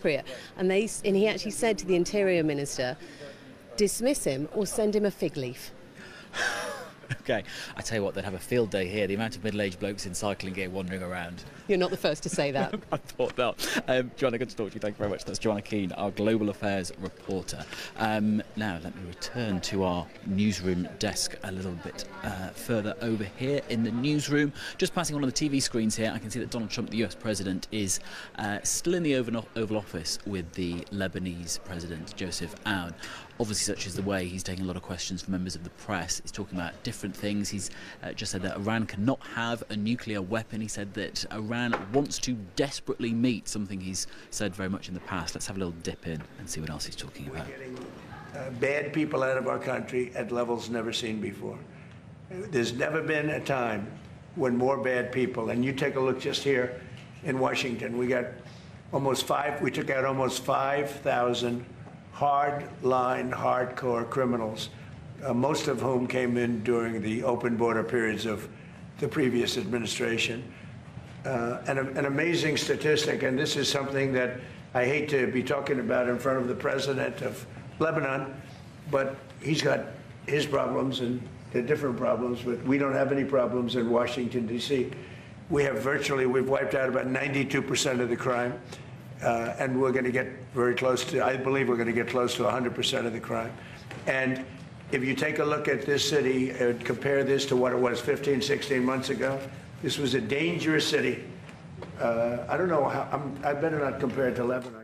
inappropriate. And he actually said to the Interior Minister, dismiss him or send him a fig leaf. OK, I tell you what, they'd have a field day here, the amount of middle-aged blokes in cycling gear wandering around. You're not the first to say that. I thought not. Joanna, good to talk to you. Thank you very much. That's Joanna Keane, our Global Affairs reporter. Now, let me return to our newsroom desk a little bit further over here in the newsroom. Just passing on the TV screens here, I can see that Donald Trump, the US president, is still in the Oval Office with the Lebanese president, Joseph Aoun. Obviously, such is the way, he's taking a lot of questions from members of the press. He's talking about different things. He's just said that Iran cannot have a nuclear weapon. He said that Iran wants to desperately meet, something he's said very much in the past. Let's have a little dip in and see what else he's talking about. We're getting bad people out of our country at levels never seen before. There's never been a time when more bad people, and you take a look just here in Washington, we took out almost 5,000 hard-line, hardcore criminals, most of whom came in during the open border periods of the previous administration. An amazing statistic, and this is something that I hate to be talking about in front of the president of Lebanon, but he's got his problems and they're different problems, but we don't have any problems in Washington, D.C. We've wiped out about 92% of the crime. And we're going to get very close to, I believe we're going to get close to 100% of the crime. And if you take a look at this city and compare this to what it was 15, 16 months ago, this was a dangerous city. I don't know how, I better not compare it to Lebanon.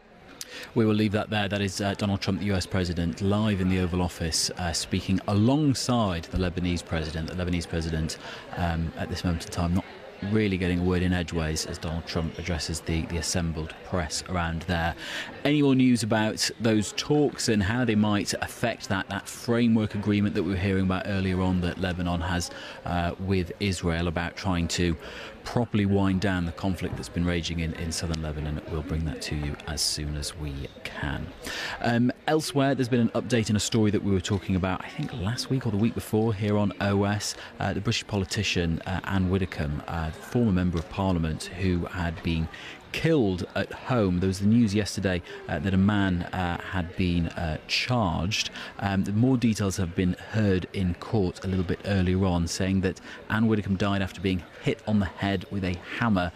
We will leave that there. That is Donald Trump, the US president, live in the Oval Office, speaking alongside the Lebanese president. The Lebanese president, at this moment in time, not really getting a word in edgeways as Donald Trump addresses the assembled press around there. Any more news about those talks and how they might affect that framework agreement that we were hearing about earlier on that Lebanon has with Israel about trying to properly wind down the conflict that's been raging in southern Lebanon? We'll bring that to you as soon as we can. Elsewhere, there's been an update in a story that we were talking about, I think last week or the week before, here on OS. The British politician Anne Widdecombe, former Member of Parliament who had been killed at home. There was the news yesterday that a man had been charged. More details have been heard in court a little bit earlier on, saying that Anne Widdecombe died after being hit on the head with a hammer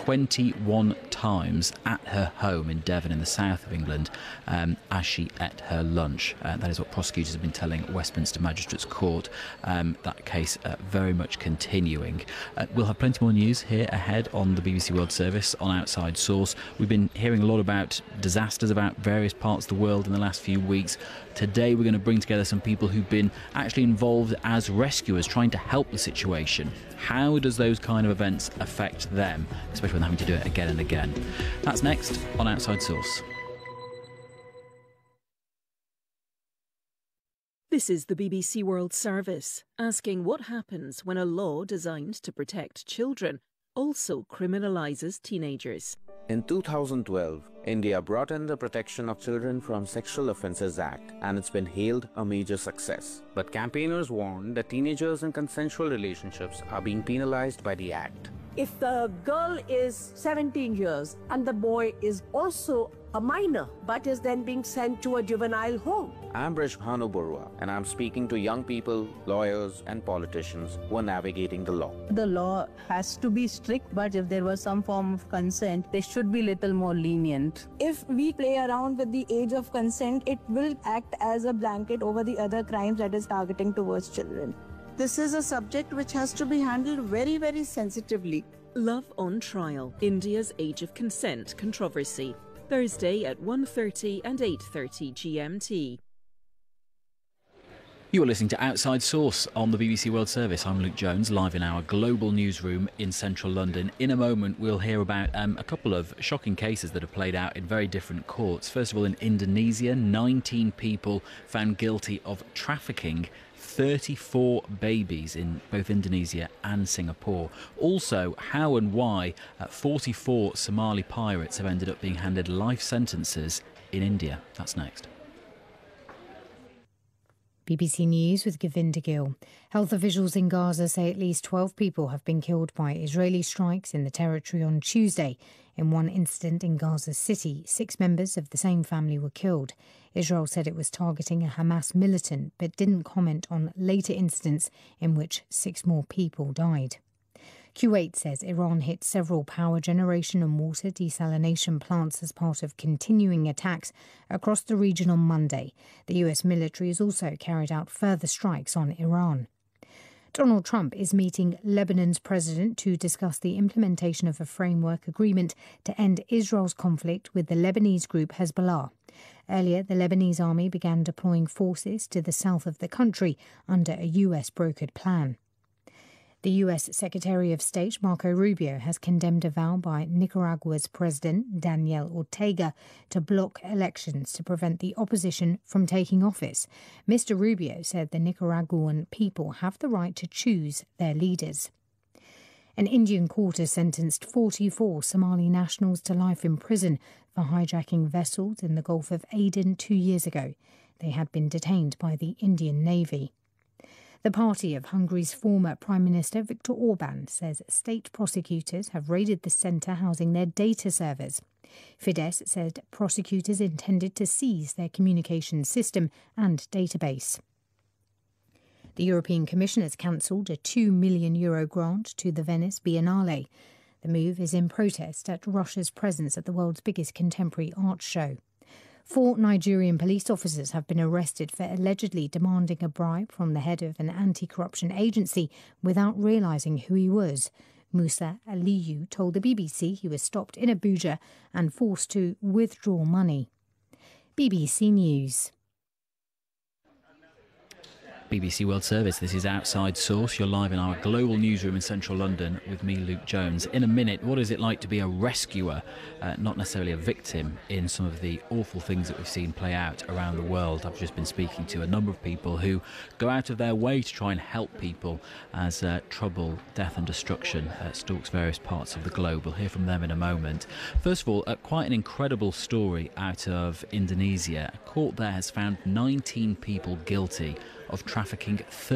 21 times at her home in Devon in the south of England as she ate her lunch. That is what prosecutors have been telling Westminster Magistrates Court. That case very much continuing. We'll have plenty more news here ahead on the BBC World Service on Outside Source. We've been hearing a lot about disasters about various parts of the world in the last few weeks. Today we're going to bring together some people who've been actually involved as rescuers trying to help the situation. How does those kind of events affect them, especially when they're having to do it again and again? That's next on Outside Source. This is the BBC World Service, asking what happens when a law designed to protect children also criminalises teenagers. In 2012, India brought in the Protection of Children from Sexual Offences Act, and it's been hailed a major success. But campaigners warn that teenagers in consensual relationships are being penalised by the act. If the girl is 17 years and the boy is also a minor but is then being sent to a juvenile home. I'm Brish Bhanu Barua, and I'm speaking to young people, lawyers and politicians who are navigating the law. The law has to be strict, but if there was some form of consent, they should be little more lenient. If we play around with the age of consent, it will act as a blanket over the other crimes that is targeting towards children. This is a subject which has to be handled very, very sensitively. Love on Trial, India's Age of Consent controversy. Thursday at 1:30 and 8:30 GMT. You are listening to Outside Source on the BBC World Service. I'm Luke Jones, live in our global newsroom in central London. In a moment, we'll hear about a couple of shocking cases that have played out in very different courts. First of all, in Indonesia, 19 people found guilty of trafficking 34 babies in both Indonesia and Singapore. Also, how and why 44 Somali pirates have ended up being handed life sentences in India. That's next. BBC News with Govinda Gill. Health officials in Gaza say at least 12 people have been killed by Israeli strikes in the territory on Tuesday. In one incident in Gaza City, 6 members of the same family were killed. Israel said it was targeting a Hamas militant, but didn't comment on later incidents in which 6 more people died. Kuwait says Iran hit several power generation and water desalination plants as part of continuing attacks across the region on Monday. The US military has also carried out further strikes on Iran. Donald Trump is meeting Lebanon's president to discuss the implementation of a framework agreement to end Israel's conflict with the Lebanese group Hezbollah. Earlier, the Lebanese army began deploying forces to the south of the country under a US brokered plan. The US Secretary of State Marco Rubio has condemned a vow by Nicaragua's President Daniel Ortega to block elections to prevent the opposition from taking office. Mr. Rubio said the Nicaraguan people have the right to choose their leaders. An Indian court has sentenced 44 Somali nationals to life in prison for hijacking vessels in the Gulf of Aden 2 years ago. They had been detained by the Indian Navy. The party of Hungary's former Prime Minister Viktor Orban says state prosecutors have raided the centre housing their data servers. Fidesz said prosecutors intended to seize their communication system and database. The European Commission has cancelled a €2 million grant to the Venice Biennale. The move is in protest at Russia's presence at the world's biggest contemporary art show. 4 Nigerian police officers have been arrested for allegedly demanding a bribe from the head of an anti-corruption agency without realising who he was. Musa Aliyu told the BBC he was stopped in Abuja and forced to withdraw money. BBC News. BBC World Service, this is Outside Source. You're live in our global newsroom in central London with me, Luke Jones. In a minute, what is it like to be a rescuer, not necessarily a victim, in some of the awful things that we've seen play out around the world? I've just been speaking to a number of people who go out of their way to try and help people as trouble, death and destruction stalks various parts of the globe. We'll hear from them in a moment. First of all, quite an incredible story out of Indonesia. A court there has found 19 people guilty of trafficking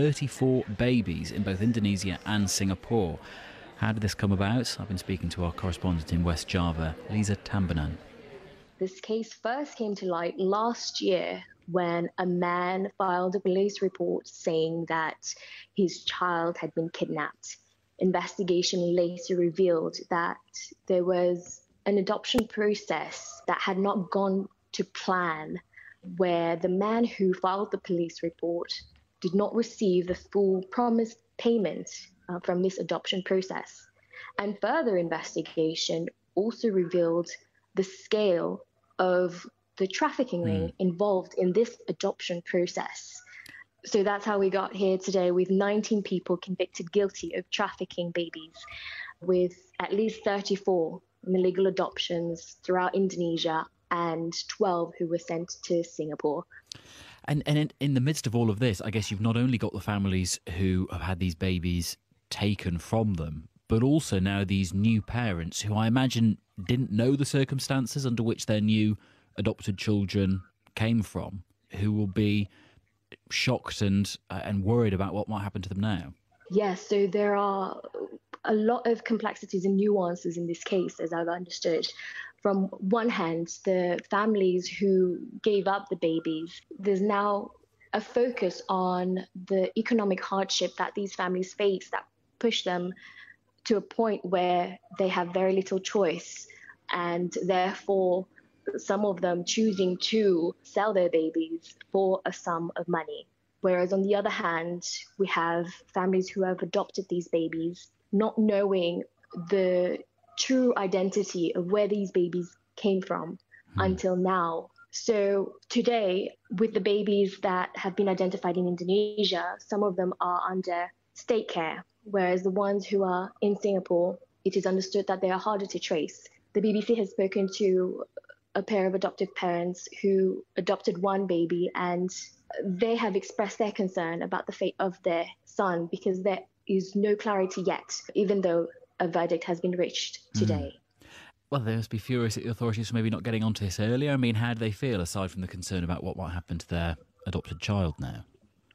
34 babies in both Indonesia and Singapore. How did this come about? I've been speaking to our correspondent in West Java, Lisa Tambanan. This case first came to light last year when a man filed a police report saying that his child had been kidnapped. Investigation later revealed that there was an adoption process that had not gone to plan, where the man who filed the police report did not receive the full promised payment from this adoption process. And further investigation also revealed the scale of the trafficking ring involved in this adoption process. So that's how we got here today, with 19 people convicted guilty of trafficking babies, with at least 34 illegal adoptions throughout Indonesia and 12 who were sent to Singapore. And in the midst of all of this, I guess you've not only got the families who have had these babies taken from them, but also now these new parents who I imagine didn't know the circumstances under which their new adopted children came from, who will be shocked and worried about what might happen to them now. Yes, so there are a lot of complexities and nuances in this case, as I've understood. From one hand, the families who gave up the babies, there's now a focus on the economic hardship that these families face that push them to a point where they have very little choice, and therefore some of them choosing to sell their babies for a sum of money. Whereas on the other hand, we have families who have adopted these babies not knowing the true identity of where these babies came from until now. So today, with the babies that have been identified in Indonesia, some of them are under state care, whereas the ones who are in Singapore, it is understood that they are harder to trace. The BBC has spoken to a pair of adoptive parents who adopted one baby, and they have expressed their concern about the fate of their son because there is no clarity yet, even though a verdict has been reached today. Well, they must be furious at the authorities for maybe not getting onto this earlier. I mean, how do they feel, aside from the concern about what might happen to their adopted child now?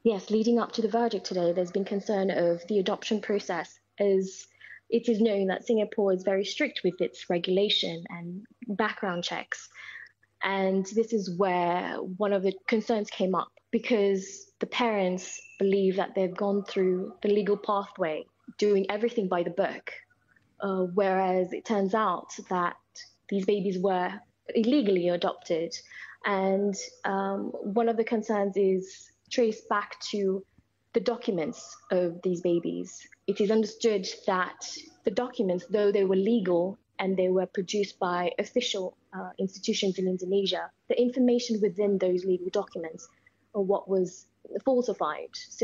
Yes, leading up to the verdict today, there's been concern of the adoption process, as it is known that Singapore is very strict with its regulation and background checks. And this is where one of the concerns came up, because the parents believe that they've gone through the legal pathway, doing everything by the book, whereas it turns out that these babies were illegally adopted. And one of the concerns is traced back to the documents of these babies. It is understood that the documents, though they were legal and they were produced by official institutions in Indonesia, the information within those legal documents are what was falsified. So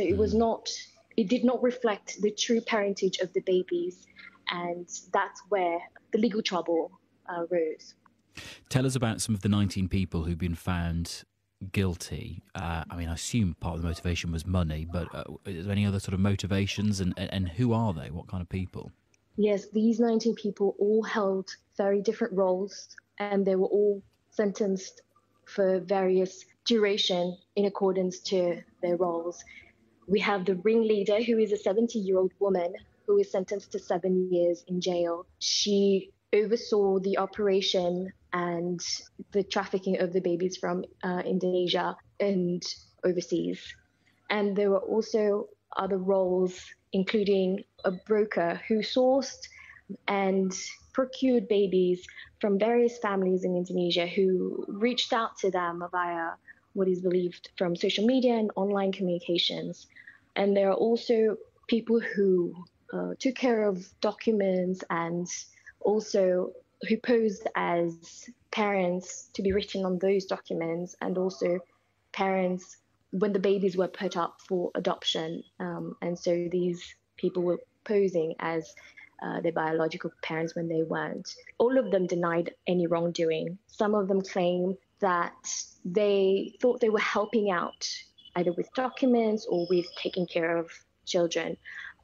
it did not reflect the true parentage of the babies, and that's where the legal trouble rose. Tell us about some of the 19 people who've been found guilty. I assume part of the motivation was money, but is there any other sort of motivations, and who are they? What kind of people? Yes, these 19 people all held very different roles, and they were all sentenced for various duration in accordance to their roles. We have the ringleader, who is a 70-year-old woman who is sentenced to 7 years in jail. She oversaw the operation and the trafficking of the babies from Indonesia and overseas. And there were also other roles, including a broker who sourced and procured babies from various families in Indonesia who reached out to them via what is believed from social media and online communications. And there are also people who took care of documents and also who posed as parents to be written on those documents, and also parents when the babies were put up for adoption. And so these people were posing as their biological parents when they weren't. All of them denied any wrongdoing. Some of them claim that they thought they were helping out either with documents or with taking care of children.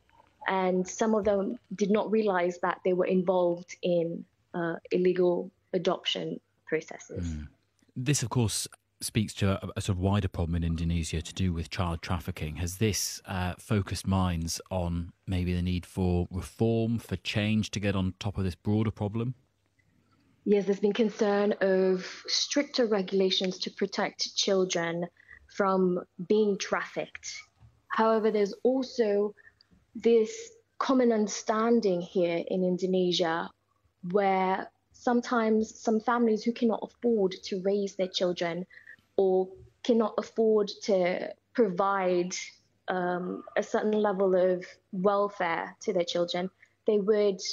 And some of them did not realize that they were involved in illegal adoption processes. This, of course, speaks to a sort of wider problem in Indonesia to do with child trafficking. Has this focused minds on maybe the need for reform, for change to get on top of this broader problem? Yes, there's been concern of stricter regulations to protect children from being trafficked. However, there's also this common understanding here in Indonesia where sometimes some families who cannot afford to raise their children or cannot afford to provide a certain level of welfare to their children, they would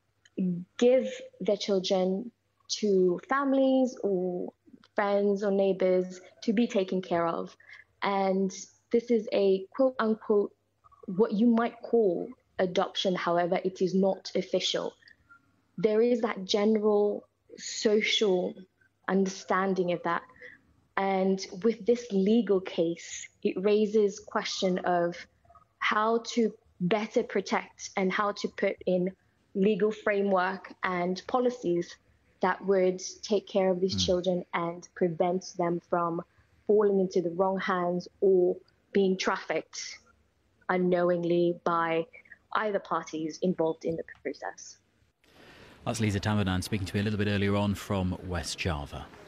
give their children to families or friends or neighbors to be taken care of. And this is a quote unquote what you might call adoption. However, it is not official. There is that general social understanding of that. And with this legal case, it raises question of how to better protect and how to put in legal framework and policies that would take care of these children and prevent them from falling into the wrong hands or being trafficked unknowingly by either parties involved in the process. That's Lisa Tamanan speaking to me a little bit earlier on from West Java.